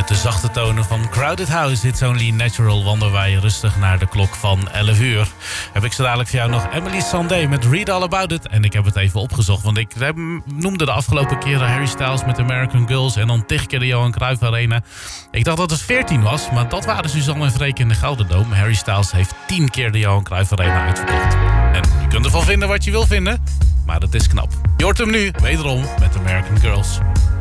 Met de zachte tonen van Crowded House, It's Only Natural, wandelen wij rustig naar de klok van 11 uur. Heb ik zo dadelijk voor jou nog Emily Sandé met Read All About It. En ik heb het even opgezocht, want ik noemde de afgelopen keren Harry Styles met American Girls en dan 10 keer de Johan Cruijff Arena. Ik dacht dat het 14 was, maar dat waren Suzanne en Freek in de Gouden Dome. Harry Styles heeft 10 keer de Johan Cruijff Arena uitverkocht. En je kunt ervan vinden wat je wil vinden, maar dat is knap. Je hoort hem nu, wederom, met American Girls.